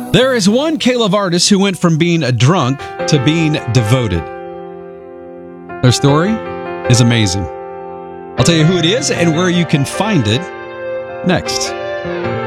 There is one Caleb artist who went from being a drunk to being devoted. Their story is amazing. I'll tell you who it is and where you can find it next.